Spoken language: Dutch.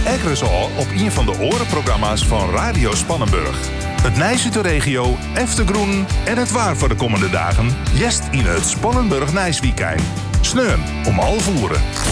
Ekkeres al op een van de orenprogramma's van Radio Spannenburg. Het Nijs uit de regio, Eftergroen en het waar voor de komende dagen. Jest in het Spannenburg Nijsweekend. Sneun om 11:00.